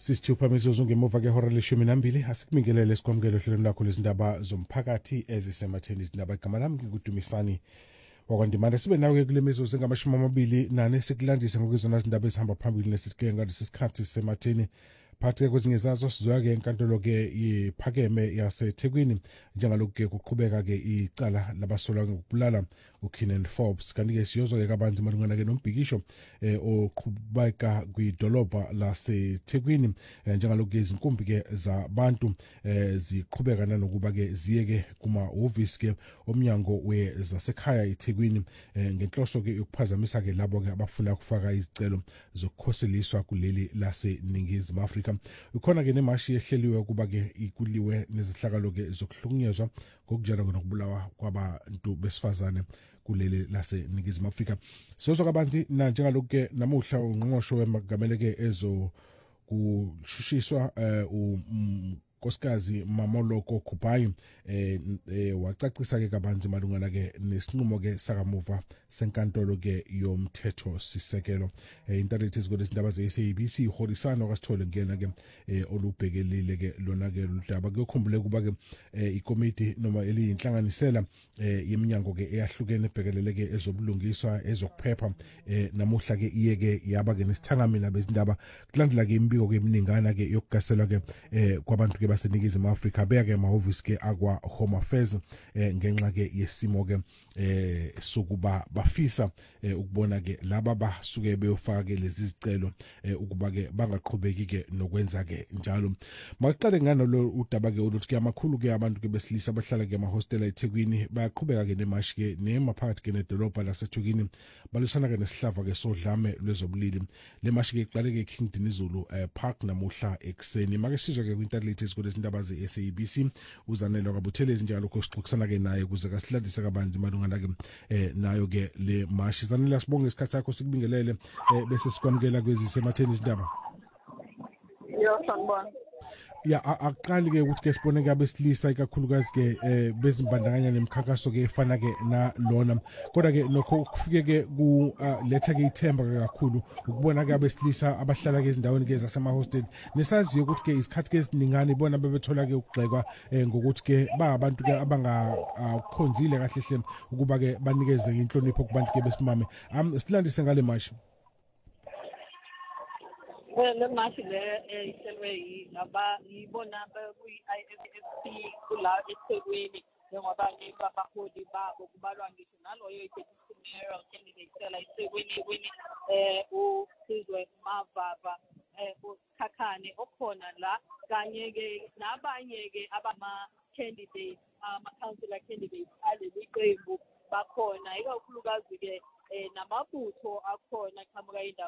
Sisithupha mizuzu ngemuva kwehora leshumi nambili asikumingelele sikwamukele ohlelweni lwakho lezindaba zomphakathi ezisematheni izindaba. Igama lami nginguDumisani wakwandimana. Sibe nawe kule mizuzu engama-24 sikulandise ngokuzona izindaba ezihamba phambili nesisike ngalesi sikhathi sisematheni. Phakathi kwezinye zazo sizwa-ke enkantolo-ke iphakeme yaseThekwini njengalokhu-ke kuqhubeka-ke icala labasolwa ngokubulala uKenan Forbes. Kanti-ke siyozwa-ke kabanzi malungana-ke nombhikisho oqhubeka kwidolobha laseThekwini njengalokhu-ke izinkumbi-ke zabantu ziqhubeka nanokuba-ke ziye-ke kumahhovisi-ke omnyango wezasekhaya eThekwini ngenhloso-ke yokuphazamisa-ke labo-ke abafuna ukufaka izicelo zokukhoseliswa kuleli laseNingizimu Afrika. Ukhona-ke nemashi ehleliwe ukuba-ke ikuliwe nezihlakalo-ke zokuhlukunyezwa ngokunjalo nokubulawa kwabantu besifazane kuleli laseNingizimu Afrika. Sizozwa kabanzi njengalokhu-ke namuhla ungqongqoshe wengamele-ke ezokushushiswa unkosikazi Mamoloko Kubayi wacacisa-ke kabanzi malungana-ke nesinqumo-ke sakamuva senkantolo-ke yomthetho sisekelo. Intanethi ezikole izindaba ze-SABC iholisana wakasithole ngena-ke olubhekelile-ke lona-ke ludaba. Kuyokhumbule ukuba-ke ikomiti noma eliyinhlanganisela yeminyango-ke eyahlukene ebhekelele-ke ezobulungiswa ezokuphepha namuhla-ke iye-ke yaba-ke nesithangamela bezindaba kulandela-ke imibiko-ke eminingana-ke yokugaselwa-ke kwabantu-ke baseNingizimu Afrika beya-ke amahhovisi-ke akwa Home Affairs ngenxa-ke yesimo-ke sokuba bafisa ukubona-ke laba basuke beyofaka-ke lezi zicelo ukuba-ke bangaqhubeki-ke nokwenza-ke njalo. Maqale nganolo udaba-ke oluthi-ke amakhulu-ke abantu-ke besilisa abahlala-ke amahostela eThekwini bayaqhubeka-ke nemashi-ke nemaphakathi-ke nedolobha laseThekwini balisana-ke nesihlava-ke sodlame lwezobulili. Le mashi-ke iqale-ke King Dinizulu Park namuhla ekuseni. Make sizwe-ke kwintanethi ezikole izindaba ze-SABC uzanelwa kabuthelezi njalo sixoxisana-ke naye ukuze kasilandise kabanzi malungana-ke nayo-ke le mashi. Zanele sibonge isikhathi sakho sikubingelele bese sikwamukela kwezisematheni izindaba. Sanibona. Ya aqali-ke ukuthi-ke sibone-ke abesilisa ikakhulukazi-ke bezimbandakanya nemikhankaso-ke efana-ke nalona kodwa-ke nokho kufike-ke kuletha-ke ithemba-ke kakhulu ukubona-ke abesilisa abahlala-ke ezindaweni-ke zasemahosteli nesaziyo ukuthi-ke isikhathi-ke eziningana ibona bebethola-ke ukugxekwa ngokuthi-ke abantu-ke abangakhonzile kahle hle ukuba-ke banikeze inhlonipho kubantu-ke besimame. Silandise ngale mashi. Le mashi le ihlelwe yibona kwi-IFFP kula eThekwini njengoba abaholi babo kubalwa ngisho naloyo i-deputy mayoral candidate la eThekwini uSizwe Mavava uKhakhane okhona la kanye-ke nabanye-ke abama-candidates ama-councillor candidates aleli qembu bakhona ikakhulukazi-ke namabutho akhona aqhamuka